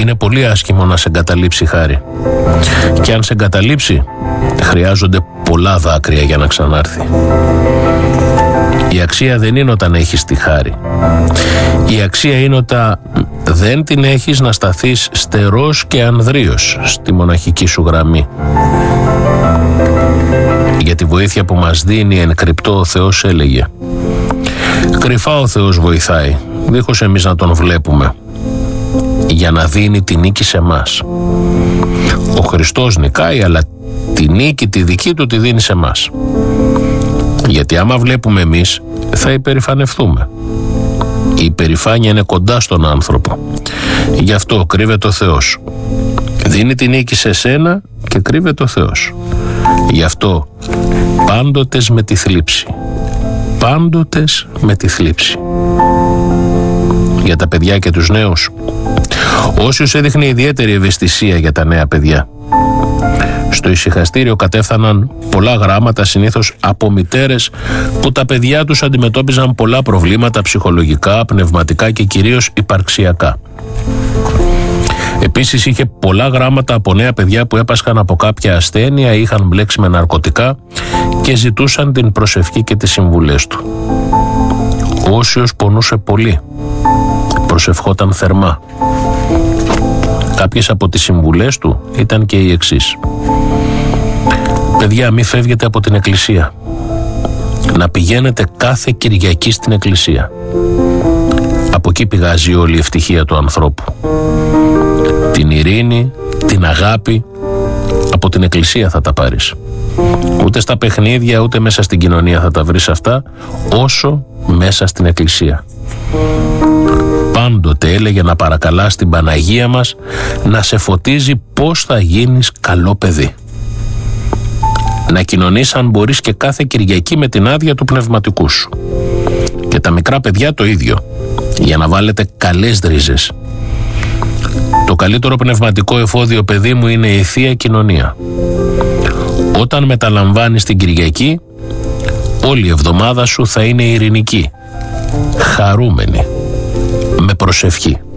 Είναι πολύ άσχημο να σε εγκαταλείψει η χάρη. Και αν σε εγκαταλείψει, χρειάζονται πολλά δάκρυα για να ξανάρθει. Η αξία δεν είναι όταν έχεις τη χάρη. Η αξία είναι όταν δεν την έχεις να σταθείς στερός και ανδρείος στη μοναχική σου γραμμή. Για τη βοήθεια που μας δίνει εν κρυπτό ο Θεός έλεγε: κρυφά ο Θεός βοηθάει, δίχως εμείς να τον βλέπουμε, για να δίνει τη νίκη σε μας. Ο Χριστός νικάει, αλλά τη νίκη τη δική του τη δίνει σε μας. Γιατί άμα βλέπουμε εμείς, θα υπερηφανευτούμε. Η υπερηφάνεια είναι κοντά στον άνθρωπο. Γι' αυτό κρύβεται ο Θεός. Δίνει τη νίκη σε σένα και κρύβεται ο Θεός. Γι' αυτό πάντοτες με τη θλίψη. Πάντοτες με τη θλίψη. Για τα παιδιά και τους νέους, Όσιος έδειχνε ιδιαίτερη ευαισθησία για τα νέα παιδιά. Στο ησυχαστήριο κατέφθαναν πολλά γράμματα, συνήθως από μητέρες που τα παιδιά τους αντιμετώπιζαν πολλά προβλήματα ψυχολογικά, πνευματικά και κυρίως υπαρξιακά. Επίσης είχε πολλά γράμματα από νέα παιδιά που έπασχαν από κάποια ασθένεια, είχαν μπλέξει με ναρκωτικά και ζητούσαν την προσευχή και τις συμβουλές του. Ο Όσιος πονούσε πολύ, προσευχόταν θερμά. Κάποιες από τις συμβουλές του ήταν και οι εξής: παιδιά, μη φεύγετε από την εκκλησία. Να πηγαίνετε κάθε Κυριακή στην εκκλησία. Από εκεί πηγάζει όλη η ευτυχία του ανθρώπου. Την ειρήνη, την αγάπη, από την εκκλησία θα τα πάρεις. Ούτε στα παιχνίδια, ούτε μέσα στην κοινωνία θα τα βρεις αυτά, όσο μέσα στην εκκλησία. Πάντοτε έλεγε να παρακαλάς την Παναγία μας να σε φωτίζει πώς θα γίνεις καλό παιδί. Να κοινωνείς αν μπορείς και κάθε Κυριακή με την άδεια του πνευματικού σου. Και τα μικρά παιδιά το ίδιο, για να βάλετε καλές ρίζες. Το καλύτερο πνευματικό εφόδιο, παιδί μου, είναι η Θεία Κοινωνία. Όταν μεταλαμβάνεις την Κυριακή, όλη η εβδομάδα σου θα είναι ειρηνική, χαρούμενη, με προσευχή.